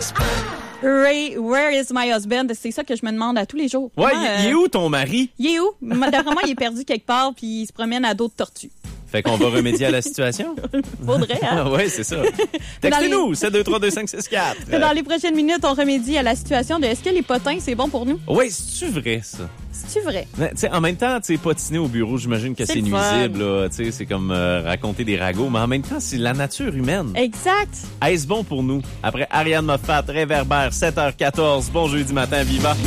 Ray, where is my husband? C'est ça que je me demande à tous les jours. Ouais, il est où ton mari? Il est où? Vraiment, il est perdu quelque part puis il se promène à d'autres tortues. Fait qu'on va remédier à la situation? Faudrait, hein? Oui, c'est ça. Textez-nous, 7232564. Dans les prochaines minutes, on remédie à la situation de est-ce que les potins, c'est bon pour nous? Oui, c'est-tu vrai, ça? C'est-tu vrai? T'sais, en même temps, patiner au bureau, j'imagine que c'est nuisible. Là, c'est comme raconter des ragots, mais en même temps, c'est la nature humaine. Exact. Est-ce bon pour nous? Après Ariane Moffat, Réverbère, 7h14, bon jeudi matin, Viva!